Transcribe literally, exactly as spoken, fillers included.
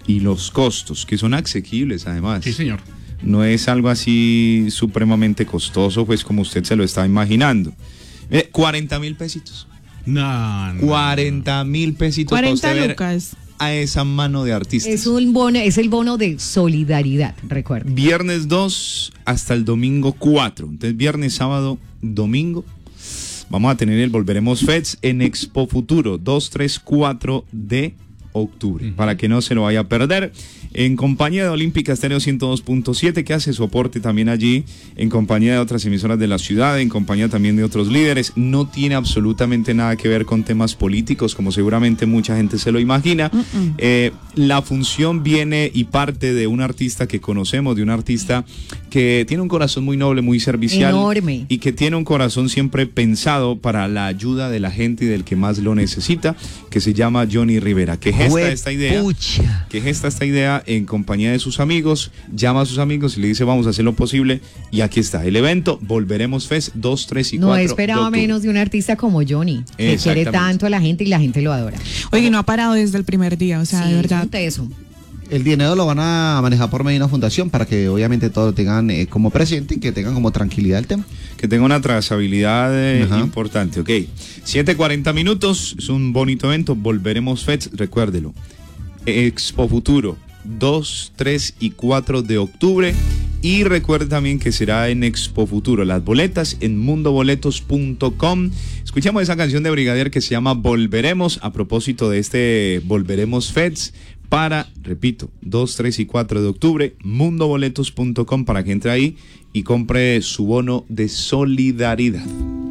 y los costos, que son asequibles además. Sí, señor. No es algo así supremamente costoso, pues como usted se lo está imaginando. Eh, cuarenta mil pesitos. No, no. cuarenta mil pesitos para cuarenta usted ver lucas. a esa mano de artistas. Es un bono, es el bono de solidaridad, recuerden. Viernes dos hasta el domingo cuatro. Entonces, viernes, sábado, domingo. Vamos a tener el Volveremos Fest en Expo Futuro, dos, tres, cuatro de octubre, uh-huh. para que no se lo vaya a perder. En compañía de Olímpica Estéreo ciento dos punto siete, que hace soporte también allí, en compañía de otras emisoras de la ciudad, en compañía también de otros líderes. No tiene absolutamente nada que ver con temas políticos, como seguramente mucha gente se lo imagina. Uh-uh. Eh, la función viene y parte de un artista que conocemos, de un artista que tiene un corazón muy noble, muy servicial. Enorme. Y que tiene un corazón siempre pensado para la ayuda de la gente y del que más lo necesita, que se llama Johnny Rivera, que gesta esta idea, que gesta esta idea en compañía de sus amigos, llama a sus amigos y le dice vamos a hacer lo posible, y aquí está el evento Volveremos Fest dos, tres y cuatro. No esperaba menos de un artista como Johnny, que quiere tanto a la gente y la gente lo adora. Oye, no ha parado desde el primer día, o sea, sí, de verdad. Eso. El dinero lo van a manejar por medio de una fundación para que obviamente todos lo tengan eh, como presente y que tengan como tranquilidad el tema. Que tenga una trazabilidad eh, importante, ok. siete cuarenta minutos, es un bonito evento, Volveremos Fest, recuérdelo. Expo Futuro, dos, tres y cuatro de octubre. Y recuerde también que será en Expo Futuro. Las boletas en mundo boletos punto com. Escuchamos esa canción de Brigadier que se llama Volveremos, a propósito de este Volveremos Fest. Para, repito, dos, tres y cuatro de octubre, mundo boletos punto com, para que entre ahí y compre su bono de solidaridad.